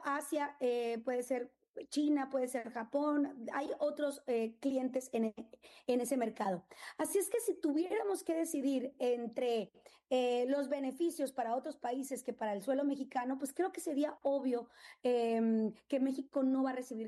Asia, puede ser China, puede ser Japón, hay otros clientes en ese mercado. Así es que si tuviéramos que decidir entre los beneficios para otros países que para el suelo mexicano, pues creo que sería obvio que México no va a recibir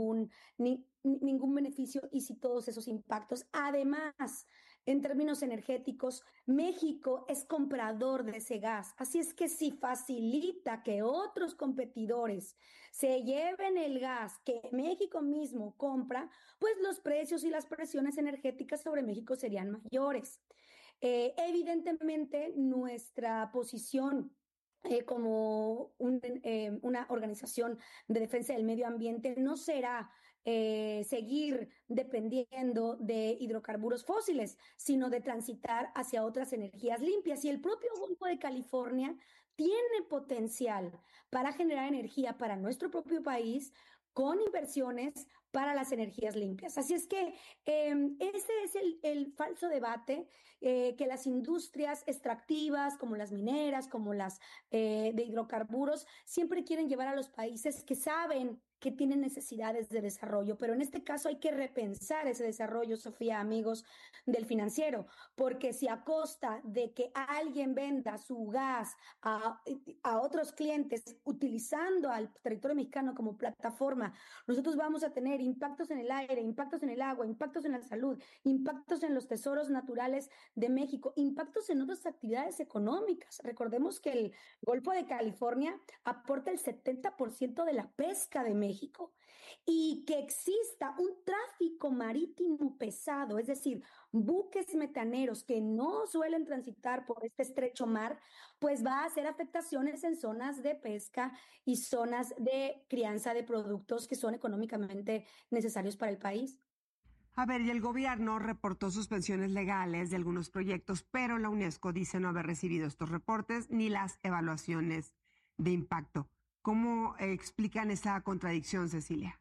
ningún beneficio y si todos esos impactos. Además, en términos energéticos, México es comprador de ese gas. Así es que si facilita que otros competidores se lleven el gas que México mismo compra, pues los precios y las presiones energéticas sobre México serían mayores. Evidentemente, nuestra posición como una organización de defensa del medio ambiente no será seguir dependiendo de hidrocarburos fósiles, sino de transitar hacia otras energías limpias. Y el propio Golfo de California tiene potencial para generar energía para nuestro propio país con inversiones para las energías limpias. Así es que ese es el falso debate que las industrias extractivas, como las mineras, como las de hidrocarburos, siempre quieren llevar a los países que saben que tienen necesidades de desarrollo, pero en este caso hay que repensar ese desarrollo, Sofía, amigos del financiero, porque si a costa de que alguien venda su gas a otros clientes utilizando al territorio mexicano como plataforma, nosotros vamos a tener impactos en el aire, impactos en el agua, impactos en la salud, impactos en los tesoros naturales de México, impactos en otras actividades económicas. Recordemos que el Golfo de California aporta el 70% de la pesca de México y que exista un tráfico marítimo pesado, es decir, buques metaneros que no suelen transitar por este estrecho mar, pues va a hacer afectaciones en zonas de pesca y zonas de crianza de productos que son económicamente necesarios para el país. A ver, y el gobierno reportó suspensiones legales de algunos proyectos, pero la UNESCO dice no haber recibido estos reportes ni las evaluaciones de impacto. ¿Cómo explican esa contradicción, Cecilia?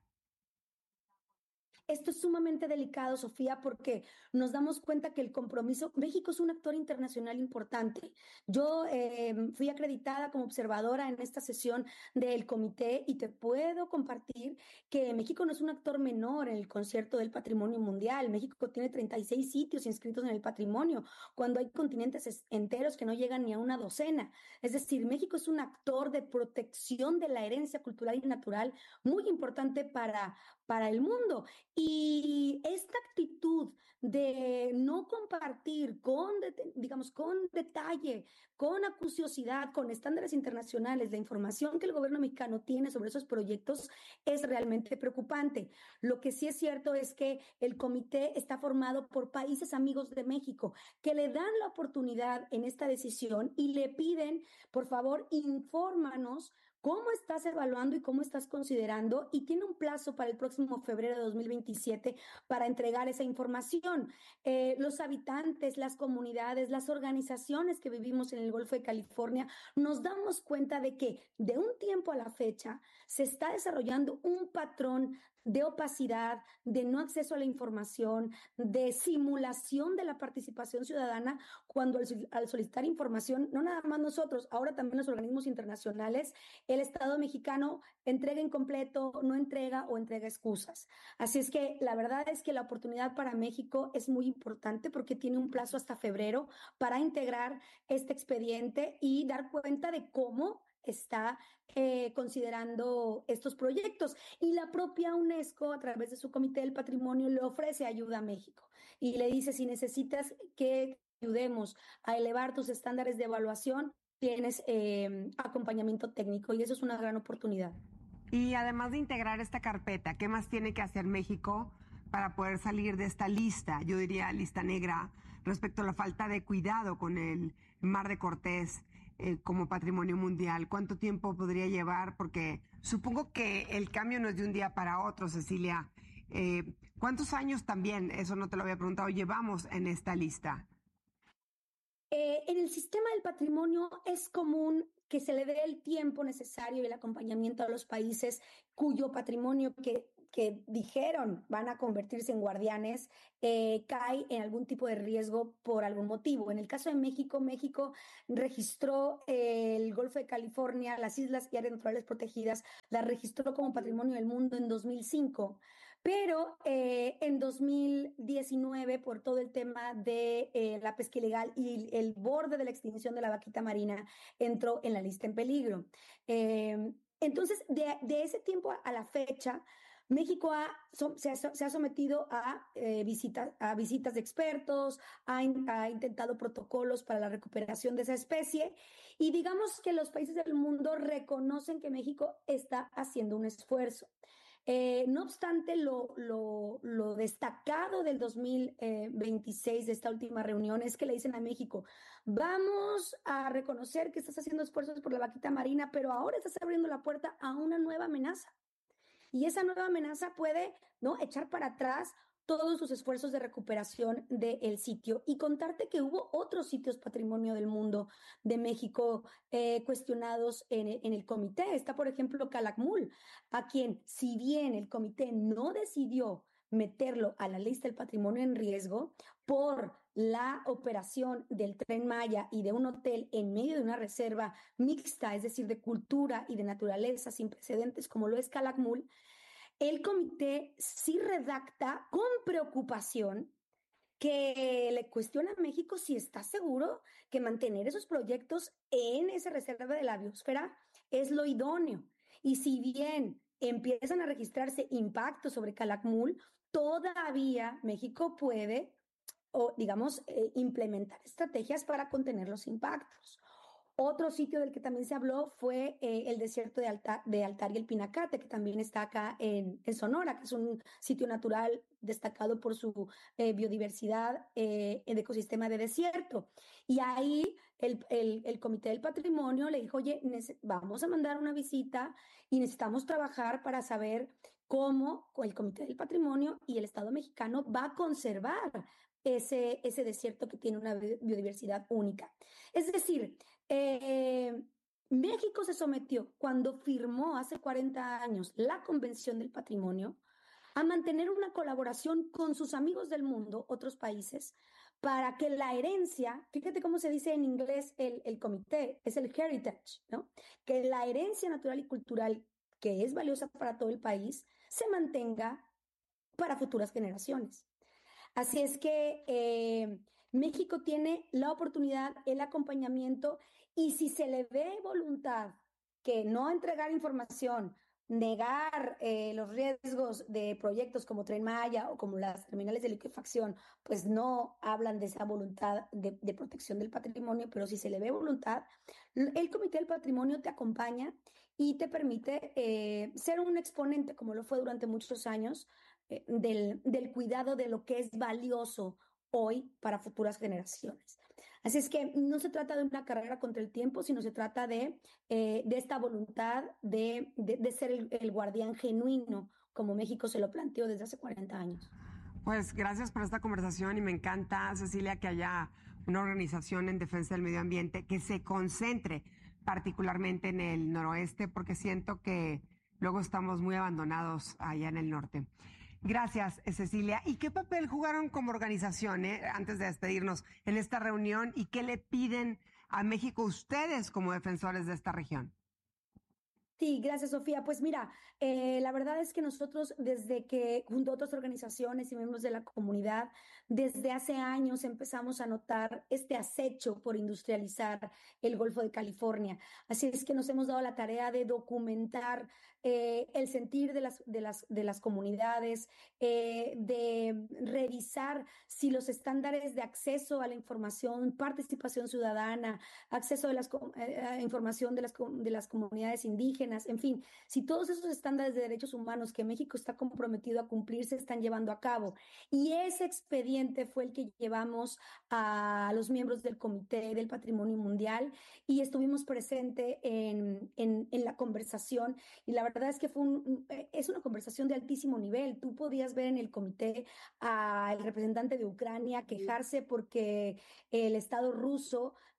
Esto es sumamente delicado, Sofía, porque nos damos cuenta que el compromiso, México es un actor internacional importante. Yo fui acreditada como observadora en esta sesión del comité y te puedo compartir que México no es un actor menor en el concierto del patrimonio mundial. México tiene 36 sitios inscritos en el patrimonio, cuando hay continentes enteros que no llegan ni a una docena. Es decir, México es un actor de protección de la herencia cultural y natural muy importante para el mundo. Y esta actitud de no compartir digamos, con detalle, con acuciosidad, con estándares internacionales, la información que el gobierno mexicano tiene sobre esos proyectos es realmente preocupante. Lo que sí es cierto es que el comité está formado por países amigos de México que le dan la oportunidad en esta decisión y le piden, por favor, infórmanos cómo estás evaluando y cómo estás considerando, y tiene un plazo para el próximo febrero de 2027 para entregar esa información. Los habitantes, las comunidades, las organizaciones que vivimos en el Golfo de California, nos damos cuenta de que de un tiempo a la fecha se está desarrollando un patrón de opacidad, de no acceso a la información, de simulación de la participación ciudadana, cuando al solicitar información, no nada más nosotros, ahora también los organismos internacionales, el Estado mexicano entrega incompleto, no entrega o entrega excusas. Así es que la verdad es que la oportunidad para México es muy importante porque tiene un plazo hasta febrero para integrar este expediente y dar cuenta de cómo está considerando estos proyectos. Y la propia UNESCO, a través de su Comité del Patrimonio, le ofrece ayuda a México y le dice, si necesitas que ayudemos a elevar tus estándares de evaluación, tienes acompañamiento técnico y eso es una gran oportunidad. Y además de integrar esta carpeta, ¿qué más tiene que hacer México para poder salir de esta lista, yo diría lista negra, respecto a la falta de cuidado con el Mar de Cortés como patrimonio mundial? ¿Cuánto tiempo podría llevar? Porque supongo que el cambio no es de un día para otro, Cecilia. ¿Cuántos años también, eso no te lo había preguntado, llevamos en esta lista? En el sistema del patrimonio es común que se le dé el tiempo necesario y el acompañamiento a los países cuyo patrimonio que dijeron van a convertirse en guardianes, cae en algún tipo de riesgo por algún motivo. En el caso de México, México registró el Golfo de California, las islas y áreas naturales protegidas, las registró como patrimonio del mundo en 2005, pero en 2019, por todo el tema de la pesca ilegal y el borde de la extinción de la vaquita marina, entró en la lista en peligro. Entonces, de ese tiempo a la fecha, México se ha sometido a visitas de expertos, ha intentado protocolos para la recuperación de esa especie y digamos que los países del mundo reconocen que México está haciendo un esfuerzo. No obstante, lo destacado del 2026 de esta última reunión es que le dicen a México, vamos a reconocer que estás haciendo esfuerzos por la vaquita marina, pero ahora estás abriendo la puerta a una nueva amenaza. Y esa nueva amenaza puede, ¿no?, echar para atrás todos sus esfuerzos de recuperación del sitio y contarte que hubo otros sitios patrimonio del mundo de México cuestionados en el comité. Está, por ejemplo, Calakmul, a quien, si bien el comité no decidió meterlo a la lista del patrimonio en riesgo por la operación del Tren Maya y de un hotel en medio de una reserva mixta, es decir, de cultura y de naturaleza sin precedentes como lo es Calakmul, el comité sí redacta con preocupación que le cuestiona a México si está seguro que mantener esos proyectos en esa reserva de la biosfera es lo idóneo. Y si bien empiezan a registrarse impactos sobre Calakmul, todavía México puede, o digamos, implementar estrategias para contener los impactos. Otro sitio del que también se habló fue el desierto de Altar y el Pinacate, que también está acá en Sonora, que es un sitio natural destacado por su biodiversidad en ecosistema de desierto. Y ahí el Comité del Patrimonio le dijo, oye, vamos a mandar una visita y necesitamos trabajar para saber cómo el Comité del Patrimonio y el Estado mexicano va a conservar ese desierto que tiene una biodiversidad única. Es decir, México se sometió cuando firmó hace 40 años la Convención del Patrimonio a mantener una colaboración con sus amigos del mundo, otros países, para que la herencia, fíjate cómo se dice en inglés el comité, es el heritage, ¿no? Que la herencia natural y cultural, que es valiosa para todo el país, se mantenga para futuras generaciones. Así es que México tiene la oportunidad, el acompañamiento, y si se le ve voluntad que no entregar información, negar los riesgos de proyectos como Tren Maya o como las terminales de liquefacción, pues no hablan de esa voluntad de protección del patrimonio, pero si se le ve voluntad, el Comité del Patrimonio te acompaña y te permite ser un exponente, como lo fue durante muchos años, del cuidado de lo que es valioso hoy para futuras generaciones. Así es que no se trata de una carrera contra el tiempo, sino se trata de esta voluntad de ser el guardián genuino, como México se lo planteó desde hace 40 años. Pues gracias por esta conversación y me encanta, Cecilia, que haya una organización en defensa del medio ambiente que se concentre particularmente en el noroeste, porque siento que luego estamos muy abandonados allá en el norte. Gracias, Cecilia. ¿Y qué papel jugaron como organización, antes de despedirnos, en esta reunión y qué le piden a México ustedes como defensores de esta región? Sí, gracias, Sofía. Pues mira, la verdad es que nosotros desde que, junto a otras organizaciones y miembros de la comunidad, desde hace años empezamos a notar este acecho por industrializar el Golfo de California. Así es que nos hemos dado la tarea de documentar el sentir de las comunidades, de revisar si los estándares de acceso a la información, participación ciudadana, acceso a información de las comunidades indígenas, en fin, si todos esos estándares de derechos humanos que México está comprometido a cumplir se están llevando a cabo. Y ese expediente fue el que llevamos a los miembros del Comité del Patrimonio Mundial y estuvimos presentes en la conversación. Y la verdad es que es una conversación de altísimo nivel. Tú podías ver en el comité al representante de Ucrania quejarse porque el Estado ruso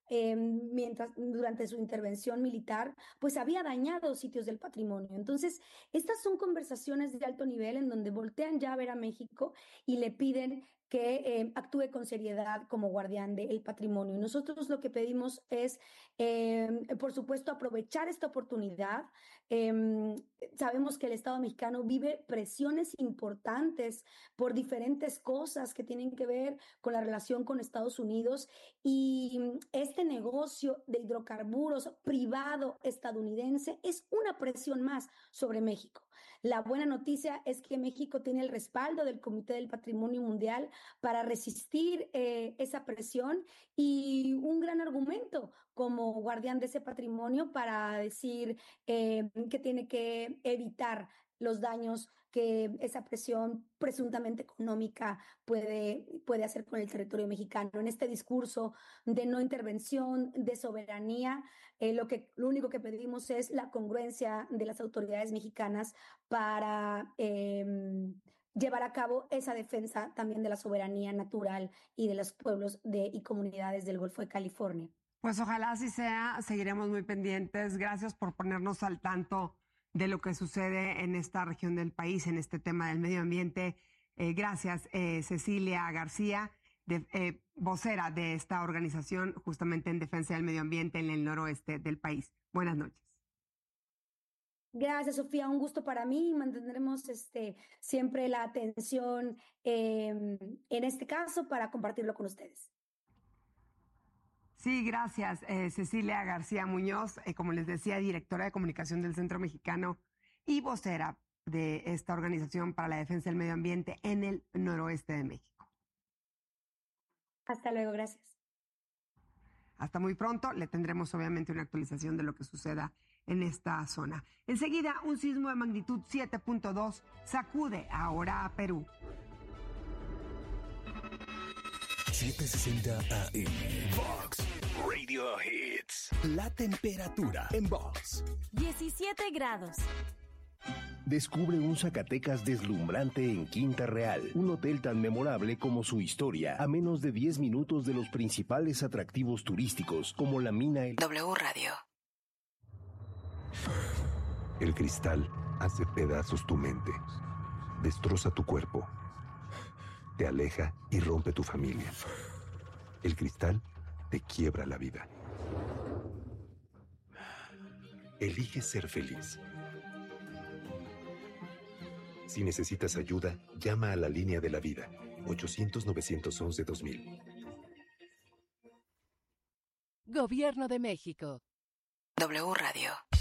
durante su intervención militar, pues había dañado sitios del patrimonio. Entonces, estas son conversaciones de alto nivel en donde voltean ya a ver a México y le piden que actúe con seriedad como guardián del patrimonio. Y nosotros lo que pedimos es, por supuesto, aprovechar esta oportunidad. Sabemos que el Estado mexicano vive presiones importantes por diferentes cosas que tienen que ver con la relación con Estados Unidos, y este negocio de hidrocarburos privado estadounidense es una presión más sobre México. La buena noticia es que México tiene el respaldo del Comité del Patrimonio Mundial para resistir esa presión, y un gran argumento como guardián de ese patrimonio para decir que tiene que evitar los daños que esa presión presuntamente económica puede hacer con el territorio mexicano. En este discurso de no intervención, de soberanía, lo único que pedimos es la congruencia de las autoridades mexicanas para llevar a cabo esa defensa también de la soberanía natural y de los pueblos y comunidades del Golfo de California. Pues ojalá así sea, seguiremos muy pendientes. Gracias por ponernos al tanto de lo que sucede en esta región del país, en este tema del medio ambiente. Gracias, Cecilia García, vocera de esta organización justamente en defensa del medio ambiente en el noroeste del país. Buenas noches. Gracias, Sofía. Un gusto para mí, y mantendremos siempre la atención en este caso para compartirlo con ustedes. Sí, gracias, Cecilia García Muñoz, como les decía, directora de comunicación del Centro Mexicano y vocera de esta organización para la defensa del medio ambiente en el noroeste de México. Hasta luego, gracias. Hasta muy pronto. Le tendremos obviamente una actualización de lo que suceda en esta zona. Enseguida, un sismo de magnitud 7.2 sacude ahora a Perú. 760 AM. Vox Radio Hits. La temperatura en Vox. 17 grados. Descubre un Zacatecas deslumbrante en Quinta Real, un hotel tan memorable como su historia, a menos de 10 minutos de los principales atractivos turísticos como la mina W Radio. El cristal hace pedazos tu mente, destroza tu cuerpo, te aleja y rompe tu familia. El cristal te quiebra la vida. Elige ser feliz. Si necesitas ayuda, llama a la línea de la vida, 800-911-2000. Gobierno de México. W Radio.